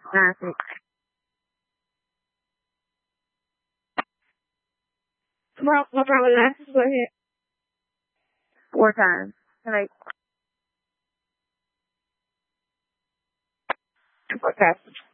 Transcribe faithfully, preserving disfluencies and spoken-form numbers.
Classic. Well, no problem. Last, go ahead. Four times. Like, okay.